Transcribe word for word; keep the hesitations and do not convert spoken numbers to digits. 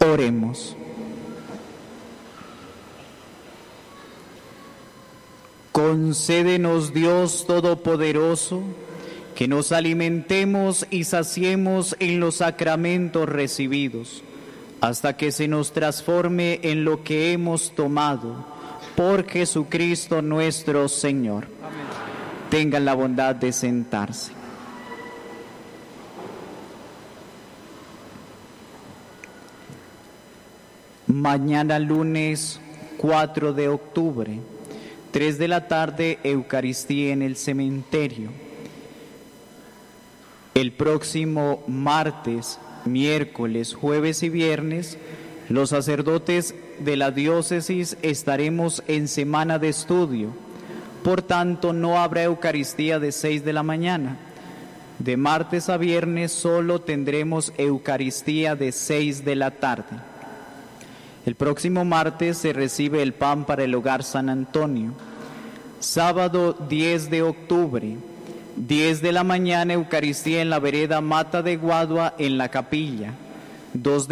Oremos. Concédenos, Dios Todopoderoso, que nos alimentemos y saciemos en los sacramentos recibidos, hasta que se nos transforme en lo que hemos tomado, por Jesucristo nuestro Señor. Amén. Tengan la bondad de sentarse. Mañana lunes cuatro de octubre, tres de la tarde, Eucaristía en el cementerio. El próximo martes, miércoles, jueves y viernes, los sacerdotes de la diócesis estaremos en semana de estudio. Por tanto, no habrá Eucaristía de seis de la mañana. De martes a viernes solo tendremos Eucaristía de seis de la tarde. El próximo martes se recibe el pan para el hogar San Antonio. Sábado diez de octubre, diez de la mañana, Eucaristía en la vereda Mata de Guadua en la capilla. dos